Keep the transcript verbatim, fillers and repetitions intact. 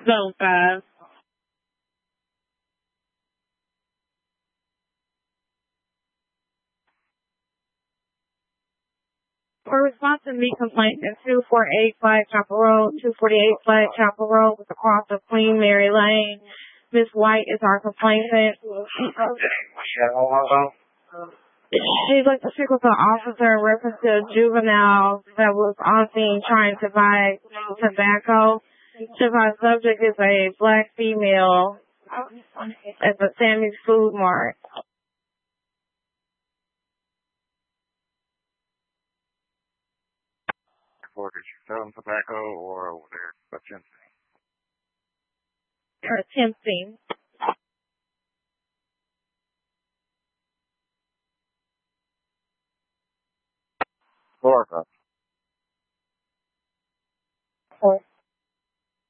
Zone five. For response to meet complaint in two forty-eight Flag Chapel Road, two forty-eight Flag Chapel Road with the cross of Queen Mary Lane. Miss White is our complainant. She'd like to speak with an officer in reference to a juvenile that was on scene trying to buy tobacco. The subject is a black female at the Sammy's Food Mart. Or did you sell them tobacco or were they attempting? Or attempting.